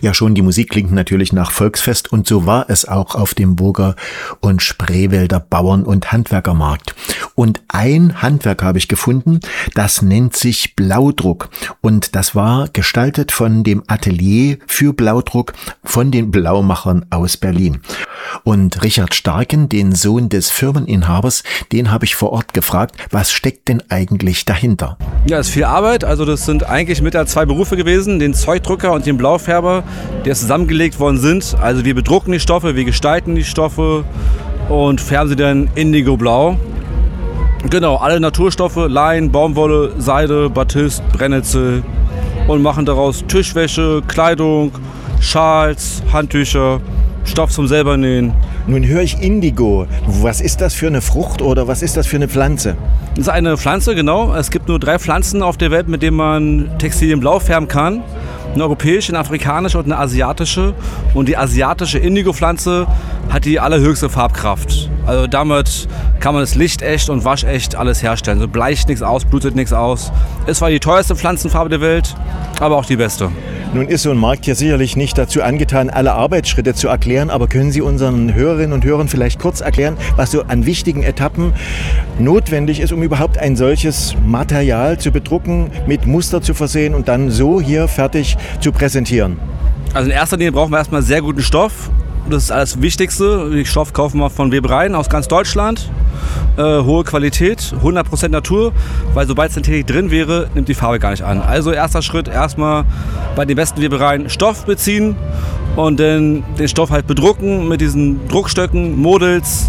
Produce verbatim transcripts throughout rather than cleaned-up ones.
Ja, schon die Musik klingt natürlich nach Volksfest und so war es auch auf dem Burger- und Spreewälder Bauern- und Handwerkermarkt. Und ein Handwerk habe ich gefunden, das nennt sich Blaudruck und das war gestaltet von dem Atelier für Blaudruck von den Blaumachern aus Berlin. Und Richard Starken, den Sohn des Firmeninhabers, den habe ich vor Ort gefragt, was steckt denn eigentlich dahinter? Ja, es ist viel Arbeit. Also das sind eigentlich mit der zwei Berufe gewesen, den Zeugdrucker und den Blaufärber, die zusammengelegt worden sind. Also wir bedrucken die Stoffe, wir gestalten die Stoffe und färben sie dann indigoblau. Genau, alle Naturstoffe, Lein, Baumwolle, Seide, Batist, Brennnessel und machen daraus Tischwäsche, Kleidung, Schals, Handtücher, Stoff zum selber nähen. Nun höre ich Indigo. Was ist das für eine Frucht oder was ist das für eine Pflanze? Das ist eine Pflanze, genau. Es gibt nur drei Pflanzen auf der Welt, mit denen man Textilien blau färben kann. Eine europäische, eine afrikanische und eine asiatische. Und die asiatische Indigo-Pflanze hat die allerhöchste Farbkraft. Also damit kann man das lichtecht und waschecht alles herstellen. So bleicht nichts aus, blutet nichts aus. Ist zwar die teuerste Pflanzenfarbe der Welt, aber auch die beste. Nun ist so ein Markt hier sicherlich nicht dazu angetan, alle Arbeitsschritte zu erklären, aber können Sie unseren Hörerinnen und Hörern vielleicht kurz erklären, was so an wichtigen Etappen notwendig ist, um überhaupt ein solches Material zu bedrucken, mit Muster zu versehen und dann so hier fertig zu präsentieren? Also in erster Linie brauchen wir erstmal sehr guten Stoff. Das ist alles Wichtigste. Den Stoff kaufen wir von Webereien aus ganz Deutschland. Äh, hohe Qualität, hundert Prozent Natur, weil sobald Synthetik drin wäre, nimmt die Farbe gar nicht an. Also erster Schritt, erstmal bei den besten Webereien Stoff beziehen und dann den Stoff halt bedrucken mit diesen Druckstöcken, Models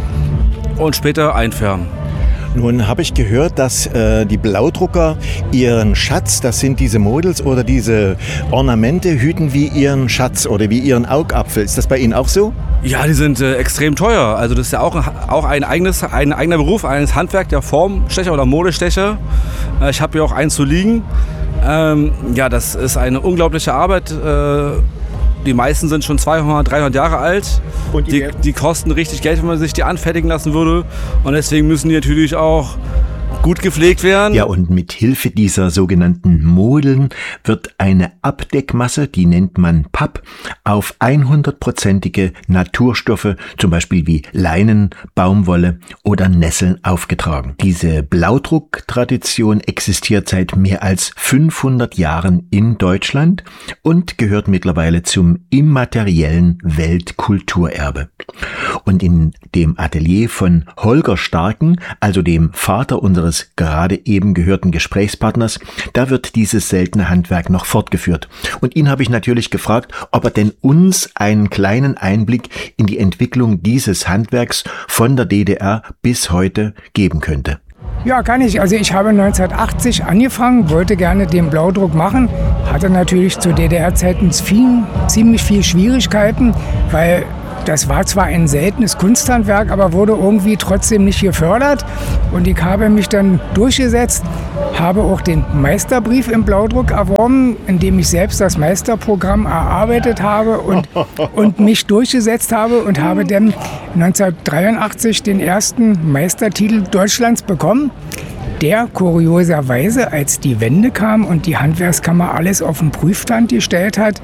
und später einfärben. Nun habe ich gehört, dass äh, die Blaudrucker ihren Schatz, das sind diese Models oder diese Ornamente, hüten wie ihren Schatz oder wie ihren Augapfel. Ist das bei Ihnen auch so? Ja, die sind äh, extrem teuer. Also das ist ja auch, auch ein, eigenes, ein eigener Beruf, ein Handwerk der Formstecher oder Modestecher. Äh, ich habe hier auch einen zu liegen. Ähm, ja, das ist eine unglaubliche Arbeit. Äh, Die meisten sind schon zweihundert, dreihundert Jahre alt. Und die, die kosten richtig Geld, wenn man sich die anfertigen lassen würde. Und deswegen müssen die natürlich auch gut gepflegt werden. Ja, und mit Hilfe dieser sogenannten Modeln wird eine Abdeckmasse, die nennt man Papp, auf hundertprozentige Naturstoffe, zum Beispiel wie Leinen, Baumwolle oder Nesseln aufgetragen. Diese Blaudrucktradition existiert seit mehr als fünfhundert Jahren in Deutschland und gehört mittlerweile zum immateriellen Weltkulturerbe. Und in dem Atelier von Holger Starken, also dem Vater unseres gerade eben gehörten Gesprächspartners, da wird dieses seltene Handwerk noch fortgeführt. Und ihn habe ich natürlich gefragt, ob er denn uns einen kleinen Einblick in die Entwicklung dieses Handwerks von der D D R bis heute geben könnte. Ja, kann ich. Also ich habe neunzehnhundertachtzig angefangen, wollte gerne den Blaudruck machen, hatte natürlich zu D D R-Zeiten viel, ziemlich viel Schwierigkeiten, weil das war zwar ein seltenes Kunsthandwerk, aber wurde irgendwie trotzdem nicht gefördert. Und ich habe mich dann durchgesetzt, habe auch den Meisterbrief im Blaudruck erworben, in dem ich selbst das Meisterprogramm erarbeitet habe und, und mich durchgesetzt habe und habe dann neunzehnhundertdreiundachtzig den ersten Meistertitel Deutschlands bekommen, der kurioserweise, als die Wende kam und die Handwerkskammer alles auf den Prüfstand gestellt hat,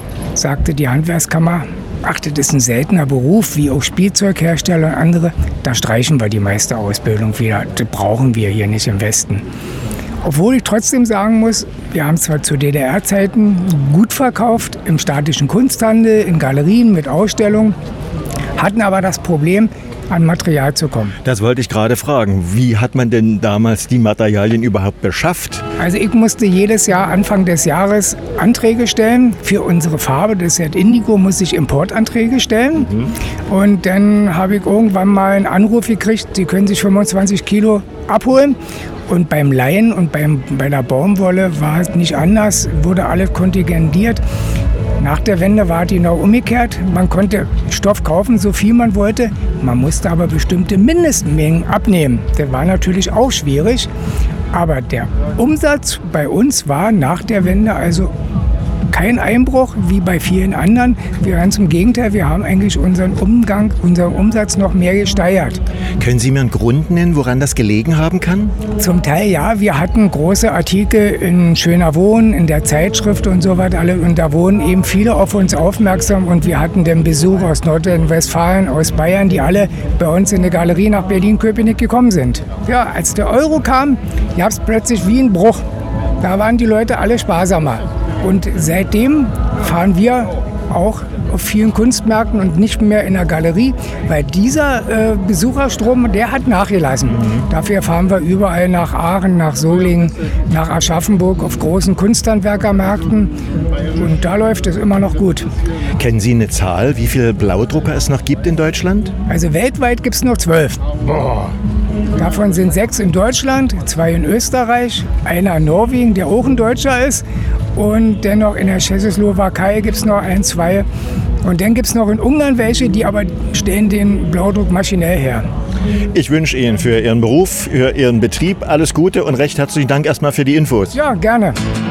sagte die Handwerkskammer, ach, das ist ein seltener Beruf, wie auch Spielzeughersteller und andere, da streichen wir die Meisterausbildung wieder. Das brauchen wir hier nicht im Westen. Obwohl ich trotzdem sagen muss, wir haben zwar zu D D R-Zeiten gut verkauft, im statischen Kunsthandel, in Galerien mit Ausstellungen, hatten aber das Problem, an Material zu kommen. Das wollte ich gerade fragen. Wie hat man denn damals die Materialien überhaupt beschafft? Also ich musste jedes Jahr Anfang des Jahres Anträge stellen. Für unsere Farbe, das ist Indigo, muss ich Importanträge stellen. Mhm. Und dann habe ich irgendwann mal einen Anruf gekriegt, Sie können sich fünfundzwanzig Kilo abholen. Und beim Leinen und beim, bei der Baumwolle war es nicht anders, wurde alles kontingentiert. Nach der Wende war die genau umgekehrt. Man konnte Stoff kaufen, so viel man wollte. Man musste aber bestimmte Mindestmengen abnehmen. Das war natürlich auch schwierig. Aber der Umsatz bei uns war nach der Wende also kein Einbruch wie bei vielen anderen. Wir ganz im Gegenteil, wir haben eigentlich unseren Umgang, unseren Umsatz noch mehr gesteigert. Können Sie mir einen Grund nennen, woran das gelegen haben kann? Zum Teil ja, wir hatten große Artikel in Schöner Wohnen, in der Zeitschrift und so weiter alle. Und da wurden eben viele auf uns aufmerksam und wir hatten den Besuch aus Nordrhein-Westfalen, aus Bayern, die alle bei uns in der Galerie nach Berlin-Köpenick gekommen sind. Ja, als der Euro kam, gab es plötzlich wie ein Bruch. Da waren die Leute alle sparsamer. Und seitdem fahren wir auch auf vielen Kunstmärkten und nicht mehr in der Galerie, weil dieser äh, Besucherstrom, der hat nachgelassen. Mhm. Dafür fahren wir überall nach Aachen, nach Solingen, nach Aschaffenburg auf großen Kunsthandwerkermärkten und da läuft es immer noch gut. Kennen Sie eine Zahl, wie viele Blaudrucker es noch gibt in Deutschland? Also weltweit gibt es noch zwölf. Boah. Davon sind sechs in Deutschland, zwei in Österreich, einer in Norwegen, der auch ein Deutscher ist. Und dennoch in der Tschechoslowakei gibt es noch ein, zwei. Und dann gibt es noch in Ungarn welche, die aber stellen den Blaudruck maschinell her. Ich wünsche Ihnen für Ihren Beruf, für Ihren Betrieb alles Gute und recht herzlichen Dank erstmal für die Infos. Ja, gerne.